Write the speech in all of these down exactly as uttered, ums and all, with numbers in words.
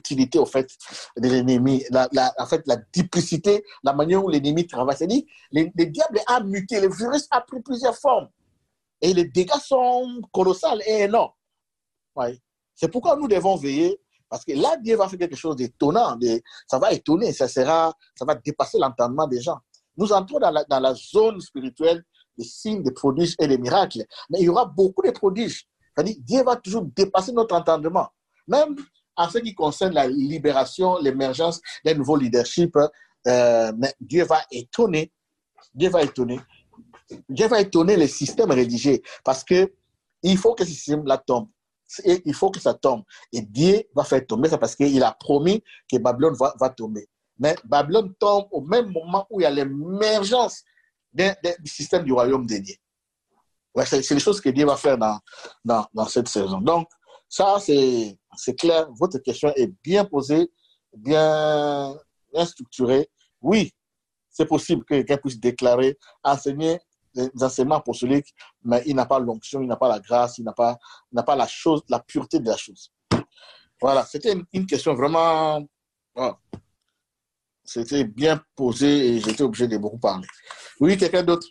subtilité, au fait, de l'ennemi, la, la, en fait, la duplicité, la manière où l'ennemi travaille. C'est-à-dire, le, le diable a muté, le virus a pris plusieurs formes. Et les dégâts sont colossaux et énormes. Ouais. C'est pourquoi nous devons veiller, parce que là, Dieu va faire quelque chose d'étonnant. De, ça va étonner, ça, sera, ça va dépasser l'entendement des gens. Nous entrons dans la, dans la zone spirituelle des signes, des prodiges et des miracles. Mais il y aura beaucoup de prodiges. C'est-à-dire, Dieu va toujours dépasser notre entendement. Même en ce qui concerne la libération, l'émergence d'un nouveau leadership, euh, mais Dieu va étonner. Dieu va étonner. Dieu va étonner les systèmes religieux parce qu'il faut que ce système-là tombe. Et il faut que ça tombe. Et Dieu va faire tomber ça parce qu'il a promis que Babylone va, va tomber. Mais Babylone tombe au même moment où il y a l'émergence du système du royaume de Dieu. Ouais, c'est les choses que Dieu va faire dans, dans, dans cette saison. Donc, ça, c'est clair. Votre question est bien posée, bien, bien structurée. Oui, c'est possible que quelqu'un puisse déclarer, enseigner des enseignements apostoliques, mais il n'a pas l'onction, il n'a pas la grâce, il n'a pas, il n'a pas la chose, la pureté de la chose. Voilà, c'était une, une question vraiment... Voilà. C'était bien posé et j'étais obligé de beaucoup parler. Oui, quelqu'un d'autre?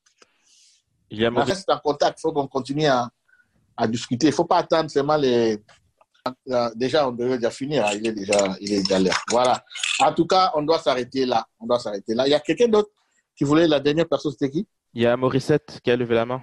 Il y a On reste en contact, il faut qu'on continue à, à discuter. Il ne faut pas attendre seulement les... Déjà, on devrait déjà finir, il est déjà, il est déjà l'heure. Voilà. En tout cas, on doit s'arrêter là. On doit s'arrêter là. Il y a quelqu'un d'autre qui voulait, la dernière personne, c'était qui? Il y a Morissette qui a levé la main.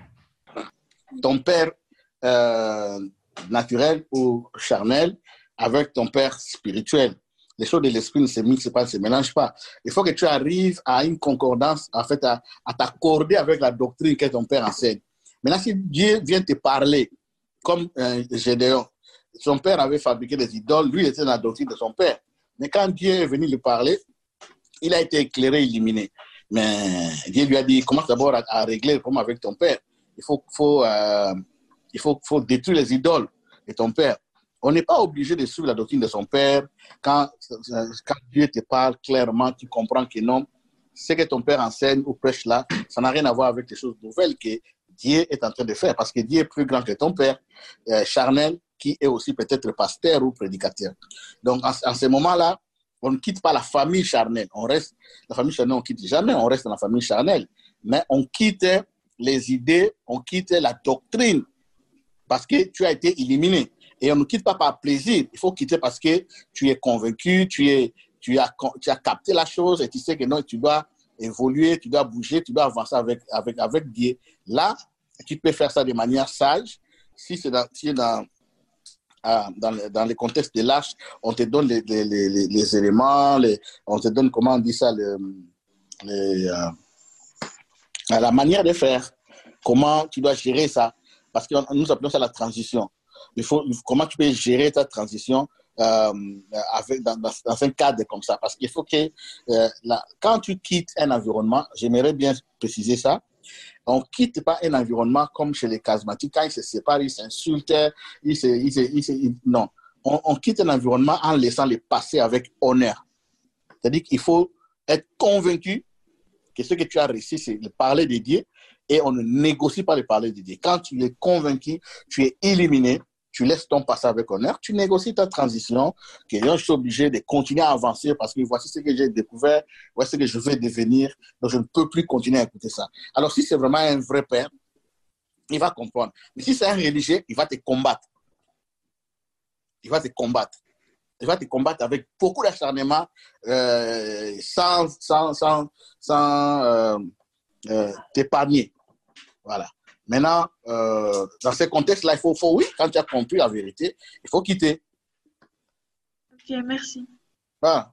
Ton père euh, naturel ou charnel avec ton père spirituel. Les choses de l'esprit ne se mixent pas, ne se mélangent pas. Il faut que tu arrives à une concordance, en fait, à, à t'accorder avec la doctrine que ton père enseigne. Maintenant, si Dieu vient te parler, comme euh, Gédéon, son père avait fabriqué des idoles, lui il était dans la doctrine de son père. Mais quand Dieu est venu lui parler, il a été éclairé, illuminé. Mais Dieu lui a dit, commence d'abord à, à régler le problème avec ton père. Il faut, faut, euh, il faut, faut détruire les idoles de ton père. On n'est pas obligé de suivre la doctrine de son père. Quand, quand Dieu te parle clairement, tu comprends que non, ce que ton père enseigne ou prêche là, ça n'a rien à voir avec les choses nouvelles que Dieu est en train de faire. Parce que Dieu est plus grand que ton père euh, charnel, qui est aussi peut-être pasteur ou prédicateur. Donc, en, en ce moment-là, on ne quitte pas la famille charnelle. On reste, la famille charnelle, on ne quitte jamais, on reste dans la famille charnelle. Mais on quitte les idées, on quitte la doctrine parce que tu as été éliminé. Et on ne quitte pas par plaisir. Il faut quitter parce que tu es convaincu, tu, es, tu, as, tu as capté la chose et tu sais que non, tu dois évoluer, tu dois bouger, tu dois avancer avec, avec, avec Dieu. Là, tu peux faire ça de manière sage. Si c'est dans, si dans Ah, dans, le, dans le contexte de l'âge, on te donne les, les, les, les éléments, les, on te donne, comment on dit ça, les, les, euh, la manière de faire, comment tu dois gérer ça, parce que nous appelons ça la transition. Il faut, comment tu peux gérer ta transition euh, avec, dans, dans, dans un cadre comme ça, parce qu'il faut que, euh, la, quand tu quittes un environnement, j'aimerais bien préciser ça, on ne quitte pas un environnement comme chez les charismatiques. Quand ils se séparent, ils s'insultent, ils se, ils se, ils se, ils, non. On, on quitte un environnement en laissant les passer avec honneur. C'est-à-dire qu'il faut être convaincu que ce que tu as réussi, c'est le parler de Dieu et on ne négocie pas le parler de Dieu. Quand tu es convaincu, tu es éliminé, tu laisses ton passé avec honneur, tu négocies ta transition, que je suis obligé de continuer à avancer parce que voici ce que j'ai découvert, voici ce que je vais devenir, donc je ne peux plus continuer à écouter ça. Alors si c'est vraiment un vrai père, il va comprendre. Mais si c'est un religieux, il va te combattre. Il va te combattre. Il va te combattre avec beaucoup d'acharnement, euh, sans, sans, sans, sans euh, euh, t'épargner. Voilà. Maintenant, euh, dans ces contextes-là, il faut, faut, oui, quand tu as compris la vérité, il faut quitter. Ok, merci. Voilà.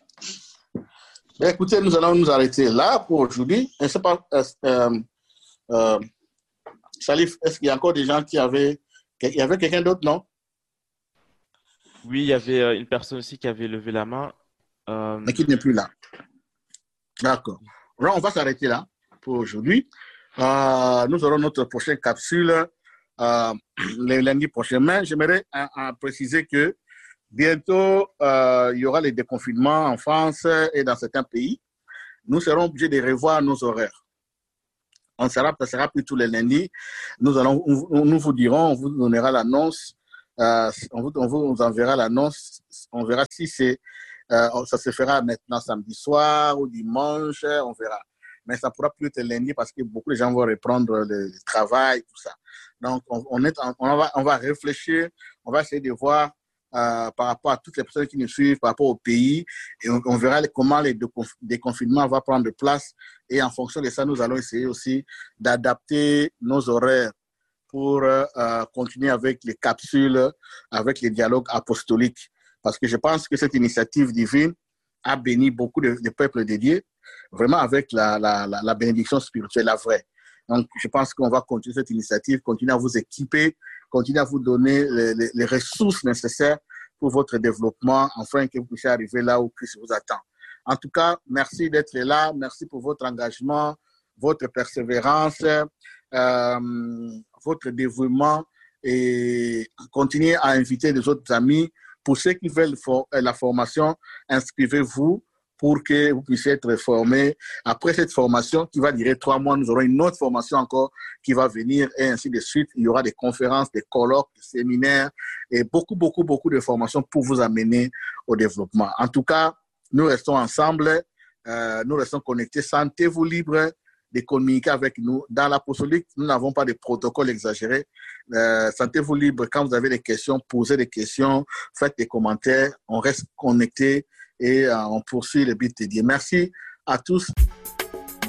Mais écoutez, nous allons nous arrêter là pour aujourd'hui. Je ne sais pas, euh, euh, Salif, est-ce qu'il y a encore des gens qui avaient... Il y avait quelqu'un d'autre, non? Oui, il y avait une personne aussi qui avait levé la main. Euh... Mais qui n'est plus là. D'accord. Alors, on va s'arrêter là pour aujourd'hui. Euh, nous aurons notre prochaine capsule euh, le lundi prochain. Mais j'aimerais euh, euh, préciser que bientôt, euh, il y aura les déconfinements en France et dans certains pays. Nous serons obligés de revoir nos horaires. On sera, ça sera plus tous les lundis. Nous, allons, nous vous dirons, on vous donnera l'annonce Euh, on, vous, on vous enverra l'annonce. On verra si c'est, euh, ça se fera maintenant samedi soir ou dimanche. On verra. Mais ça pourra plus être lundi parce que beaucoup de gens vont reprendre le, le travail, tout ça. Donc, on, on, est, on, va, on va réfléchir. On va essayer de voir euh, par rapport à toutes les personnes qui nous suivent, par rapport au pays. Et on, on verra comment les déconfinements vont prendre place. Et en fonction de ça, nous allons essayer aussi d'adapter nos horaires pour euh, continuer avec les capsules, avec les dialogues apostoliques. Parce que je pense que cette initiative divine a béni beaucoup de, de peuples dédiés, vraiment avec la, la, la, la bénédiction spirituelle, la vraie. Donc, je pense qu'on va continuer cette initiative, continuer à vous équiper, continuer à vous donner les, les, les ressources nécessaires pour votre développement, afin que vous puissiez arriver là où Christ vous attend. En tout cas, merci d'être là, merci pour votre engagement, votre persévérance, euh, votre dévouement, et continuez à inviter les autres amis. Pour ceux qui veulent for- la formation, inscrivez-vous pour que vous puissiez être formés. Après cette formation qui va durer trois mois, nous aurons une autre formation encore qui va venir et ainsi de suite. Il y aura des conférences, des colloques, des séminaires et beaucoup, beaucoup, beaucoup de formations pour vous amener au développement. En tout cas, nous restons ensemble, euh, nous restons connectés. Sentez-vous libres de communiquer avec nous. Dans l'apostolique, nous n'avons pas de protocole exagéré. Euh, sentez-vous libre quand vous avez des questions, posez des questions, faites des commentaires. On reste connectés et euh, on poursuit le but dédié. Merci à tous.